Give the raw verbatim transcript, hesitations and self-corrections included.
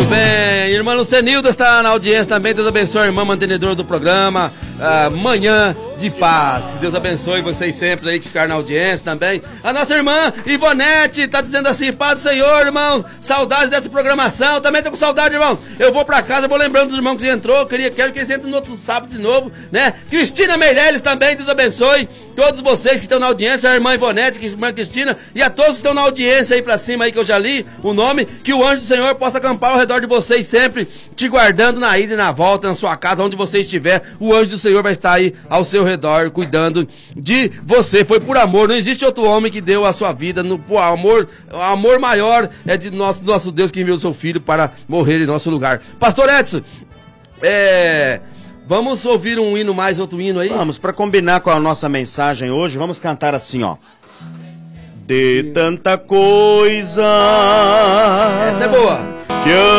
Muito bem, irmã Lucenilda está na audiência também. Deus abençoe a irmã mantenedora do programa. Uh, manhã de paz. Que Deus abençoe vocês sempre aí que ficaram na audiência também. A nossa irmã Ivonete tá dizendo assim: paz do Senhor, irmãos. Saudades dessa programação. Também tô com saudade, irmão. Eu vou pra casa, vou lembrando dos irmãos que entrou. Queria, quero que eles entrem no outro sábado de novo, né? Cristina Meirelles também, Deus abençoe. Todos vocês que estão na audiência, a irmã Ivonete, a irmã Cristina e a todos que estão na audiência aí pra cima aí que eu já li o nome, que o anjo do Senhor possa acampar ao redor de vocês sempre, te guardando na ida e na volta, na sua casa, onde você estiver. O anjo do Senhor vai estar aí ao seu redor, cuidando de você. Foi por amor, não existe outro homem que deu a sua vida, no, por amor, o amor maior é de nosso, nosso Deus que enviou o seu filho para morrer em nosso lugar. Pastor Edson, é... vamos ouvir um hino mais, outro hino aí? Vamos, para combinar com a nossa mensagem hoje, vamos cantar assim, ó. De tanta coisa... Essa é boa. Que eu